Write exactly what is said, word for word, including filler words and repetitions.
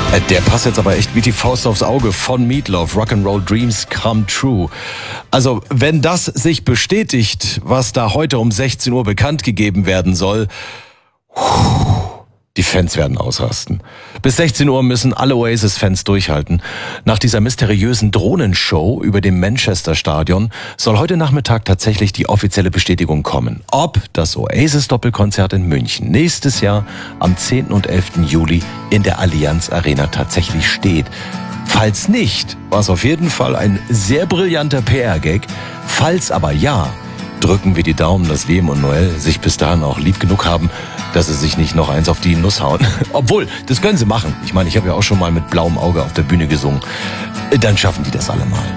Äh, Der passt jetzt aber echt wie die Faust aufs Auge von Meatloaf. Rock'n'Roll Dreams Come True. Also, wenn das sich bestätigt, was da heute um sechzehn Uhr bekannt gegeben werden soll, die Fans werden ausrasten. Bis sechzehn Uhr müssen alle Oasis-Fans durchhalten. Nach dieser mysteriösen Drohnenshow über dem Manchester-Stadion soll heute Nachmittag tatsächlich die offizielle Bestätigung kommen, ob das Oasis-Doppelkonzert in München nächstes Jahr am zehnten und elften Juli in der Allianz Arena tatsächlich steht. Falls nicht, war es auf jeden Fall ein sehr brillanter P R-Gag. Falls aber ja, drücken wir die Daumen, dass Liam und Noel sich bis dahin auch lieb genug haben, dass sie sich nicht noch eins auf die Nuss hauen. Obwohl, das können sie machen. Ich meine, ich habe ja auch schon mal mit blauem Auge auf der Bühne gesungen. Dann schaffen die das alle mal.